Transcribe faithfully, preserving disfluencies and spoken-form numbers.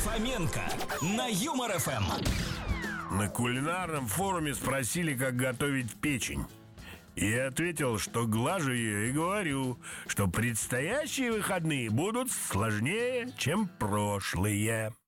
Фоменко на Юмор ФМ. На кулинарном форуме спросили, как готовить печень. Я ответил, что глажу ее и говорю, что предстоящие выходные будут сложнее, чем прошлые.